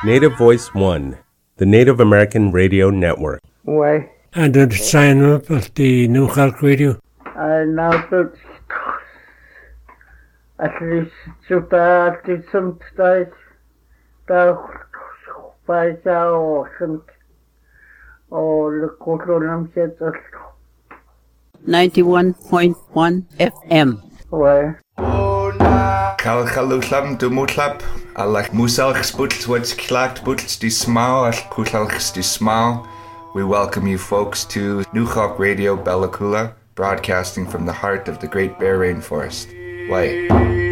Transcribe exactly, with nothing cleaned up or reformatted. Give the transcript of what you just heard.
Native Voice One, the Native American Radio Network. Why? And the sign up of the Nukhalk Radio. I now that at least to that is some stage that by or some or the Kotlonam said ninety-one point one F M. Why? Kalchaluchlam dumutlap alak musalch sputz what's clacked butz di smau al kuchalchs di smau. We welcome you folks to Nukhalk Radio Bella Coola, broadcasting from the heart of the Great Bear Rainforest. Why?